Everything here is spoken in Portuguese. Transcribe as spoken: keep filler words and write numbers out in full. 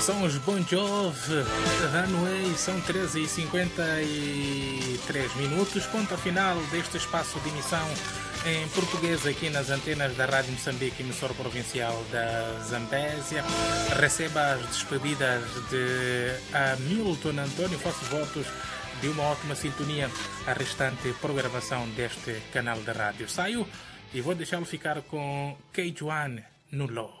São os Bon Jovi, Runway, são treze e cinquenta e três minutos, ponto final deste espaço de emissão em português aqui nas antenas da Rádio Moçambique, emissora provincial da Zambésia. Receba as despedidas de Hamilton António, faço votos de uma ótima sintonia à restante programação deste canal de rádio. Saio e vou deixá-lo ficar com K um no Low.